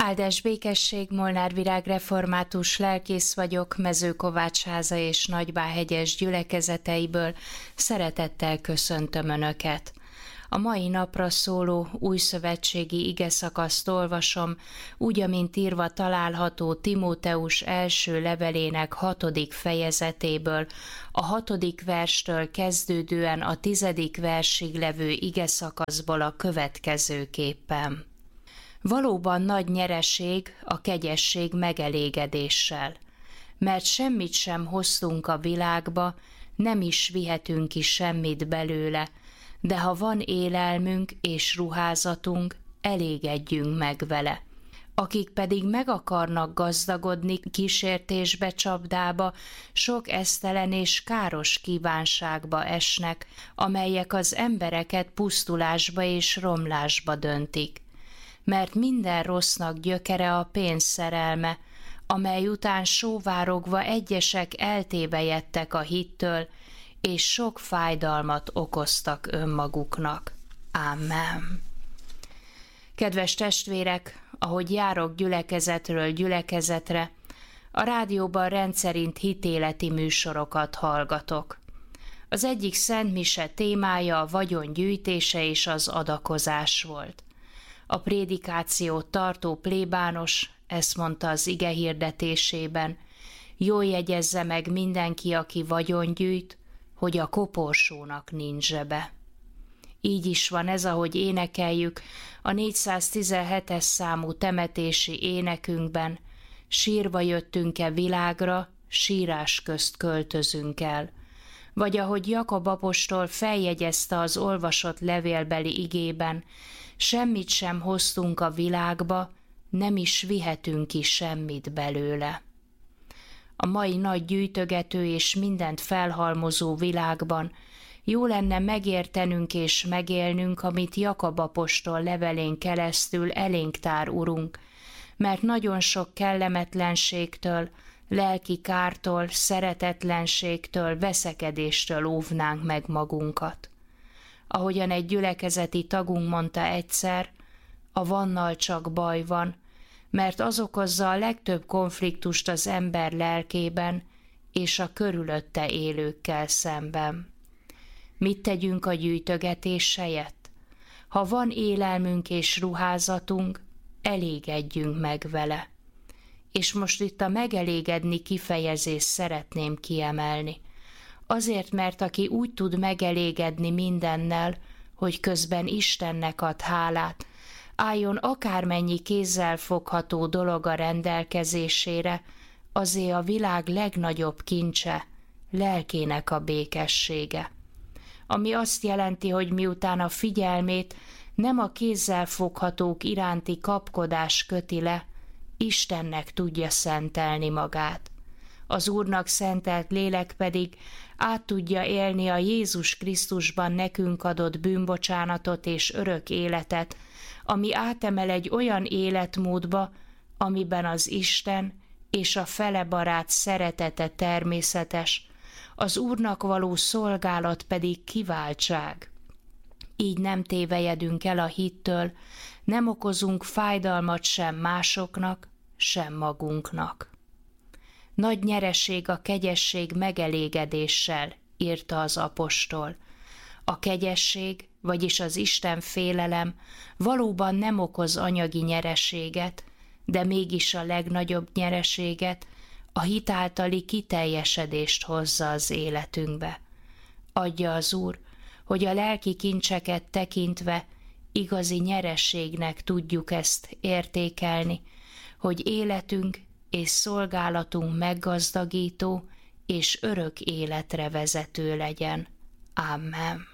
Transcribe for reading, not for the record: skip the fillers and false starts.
Áldás békesség, Molnár Virág református lelkész vagyok, Mezőkovácsháza és Nagybáhegyes gyülekezeteiből. Szeretettel köszöntöm Önöket. A mai napra szóló újszövetségi igeszakaszt olvasom, úgy, amint írva található Timóteus első levelének 6. fejezetéből, a 6. verstől kezdődően a 10. versig levő igeszakaszból a következőképpen. Valóban nagy nyereség a kegyesség megelégedéssel, mert semmit sem hoztunk a világba, nem is vihetünk ki semmit belőle, de ha van élelmünk és ruházatunk, elégedjünk meg vele. Akik pedig meg akarnak gazdagodni kísértésbe, csapdába, sok esztelen és káros kívánságba esnek, amelyek az embereket pusztulásba és romlásba döntik. Mert minden rossznak gyökere a pénz szerelme, amely után sóvárogva egyesek eltévejedtek a hittől, és sok fájdalmat okoztak önmaguknak. Ámen. Kedves testvérek, ahogy járok gyülekezetről gyülekezetre, a rádióban rendszerint hitéleti műsorokat hallgatok. Az egyik szentmise témája a vagyon gyűjtése és az adakozás volt. A prédikációt tartó plébános ezt mondta az ige hirdetésében: jól jegyezze meg mindenki, aki vagyon gyűjt, hogy a koporsónak nincs zsebe. Így is van ez, ahogy énekeljük a 417-es számú temetési énekünkben: sírva jöttünk-e világra, sírás közt költözünk el. Vagy ahogy Jakab apostol feljegyezte az olvasott levélbeli igében: semmit sem hoztunk a világba, nem is vihetünk ki semmit belőle. A mai nagy gyűjtögető és mindent felhalmozó világban jó lenne megértenünk és megélnünk, amit Jakab apostol levelén keresztül elénk tár Urunk, mert nagyon sok kellemetlenségtől, lelki kártól, szeretetlenségtől, veszekedéstől óvnánk meg magunkat. Ahogyan egy gyülekezeti tagunk mondta egyszer, a vannal csak baj van, mert az okozza a legtöbb konfliktust az ember lelkében és a körülötte élőkkel szemben. Mit tegyünk a gyűjtögetés helyett? Ha van élelmünk és ruházatunk, elégedjünk meg vele. És most itt a megelégedni kifejezést szeretném kiemelni. Azért, mert aki úgy tud megelégedni mindennel, hogy közben Istennek ad hálát, álljon akármennyi kézzel fogható dolog a rendelkezésére, azért a világ legnagyobb kincse, lelkének a békessége. Ami azt jelenti, hogy miután a figyelmét nem a kézzel foghatók iránti kapkodás köti le, Istennek tudja szentelni magát. Az Úrnak szentelt lélek pedig át tudja élni a Jézus Krisztusban nekünk adott bűnbocsánatot és örök életet, ami átemel egy olyan életmódba, amiben az Isten és a fele barát szeretete természetes, az Úrnak való szolgálat pedig kiváltság. Így nem tévejedünk el a hittől, nem okozunk fájdalmat sem másoknak, sem magunknak. Nagy nyereség a kegyesség megelégedéssel, írta az apostol. A kegyesség, vagyis az Isten félelem valóban nem okoz anyagi nyereséget, de mégis a legnagyobb nyereséget, a hit általi kiteljesedést hozza az életünkbe. Adja az Úr, hogy a lelki kincseket tekintve igazi nyereségnek tudjuk ezt értékelni, hogy életünk és szolgálatunk meggazdagító és örök életre vezető legyen. Amen.